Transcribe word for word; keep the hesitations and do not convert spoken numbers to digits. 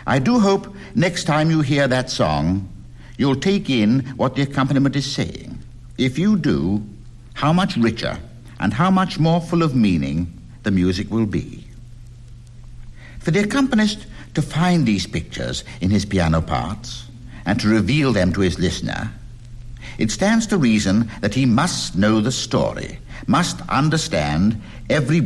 I do hope next time you hear that song, you'll take in what the accompaniment is saying. If you do, how much richer and how much more full of meaning the music will be. For the accompanist to find these pictures in his piano parts and to reveal them to his listener, it stands to reason that he must know the story, must understand every